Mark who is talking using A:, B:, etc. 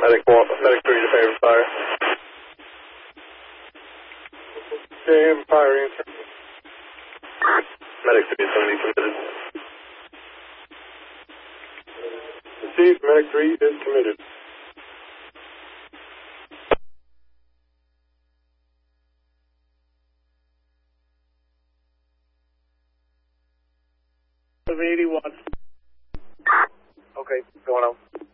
A: Medic 3 to favor fire.
B: JM fire answer.
A: Medic 3 is going to be committed.
B: Received, Medic 3 is committed.
C: Of 81.
A: Okay, going on.